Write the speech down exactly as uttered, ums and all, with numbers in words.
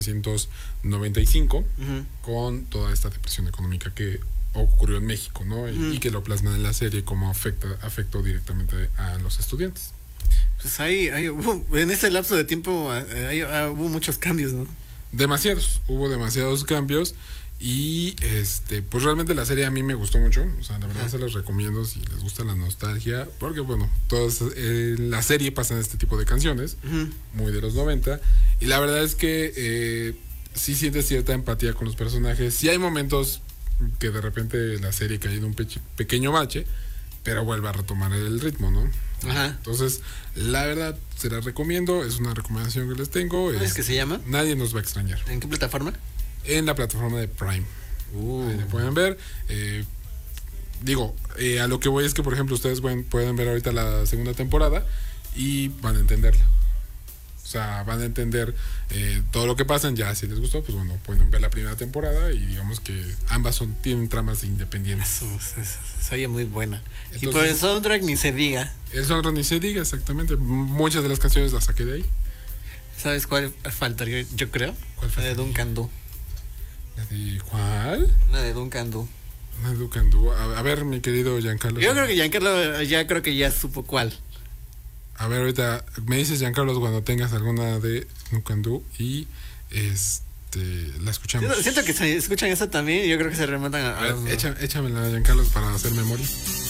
mil novecientos noventa y cinco, Uh-huh. con toda esta depresión económica que ocurrió en México, ¿no? Y, Uh-huh. y que lo plasman en la serie como afecta, afectó directamente a los estudiantes. Pues ahí, ahí hubo- en ese lapso de tiempo eh, ahí, ah, hubo muchos cambios, ¿no? Demasiados, hubo demasiados cambios y este pues realmente la serie a mí me gustó mucho, o sea, la verdad Ajá. se los recomiendo si les gusta la nostalgia, porque bueno, todas eh, en la serie pasan este tipo de canciones, Uh-huh. muy de los noventa, y la verdad es que eh, sí sientes cierta empatía con los personajes, sí hay momentos que de repente la serie cae en un peche- pequeño bache, pero vuelve a retomar el ritmo, ¿no? Ajá. Entonces, la verdad, se las recomiendo, es una recomendación que les tengo. ¿Cómo es que se llama? Nadie nos va a extrañar. ¿En qué plataforma? En la plataforma de Prime. Uh. Ahí la pueden ver. Eh, digo, eh, a lo que voy es que, por ejemplo, ustedes pueden, pueden ver ahorita la segunda temporada y van a entenderla. O sea, van a entender eh, todo lo que pasan. Ya, si les gustó, pues bueno, pueden ver la primera temporada y digamos que ambas son, tienen tramas independientes. Eso, eso, eso, se oye muy buena. y Entonces- por el soundtrack ni se diga. El soundtrack ni se diga, exactamente. Muchas de las canciones las saqué de ahí. ¿Sabes cuál faltaría? Yo creo. ¿Cuál La de faltaría? Duncan Du. La de ¿cuál? La de Duncan Du. La de Duncan Du. A, a ver, mi querido Giancarlo. Yo creo que Giancarlo ya creo que ya supo cuál. A ver, ahorita me dices, Giancarlo, cuando tengas alguna de Duncan Du y este la escuchamos. Siento, siento que se escuchan esa también y yo creo que se remontan a... A ver, a- echa- échamela, Giancarlo, para hacer memoria.